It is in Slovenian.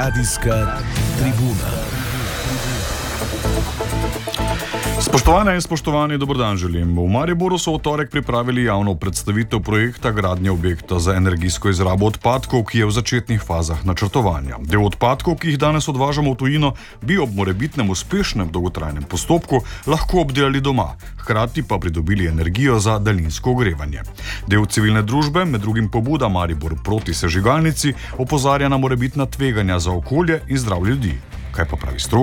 Radijska tribuna. Spoštovane in spoštovani, dober dan želim. V Mariboru so v torek pripravili javno predstavitev projekta gradnje objekta za energijsko izrabo odpadkov, ki je v začetnih fazah načrtovanja. Del odpadkov, ki jih danes odvažamo v tujino, bi ob morebitnem uspešnem dolgotrajnem postopku lahko obdelali doma, hkrati pa pridobili energijo za daljinsko ogrevanje. Del civilne družbe, med drugim pobuda Maribor proti sežigalnici, opozarja na morebitna tveganja za okolje in zdravje ljudi. Kaj pa pravi stroka?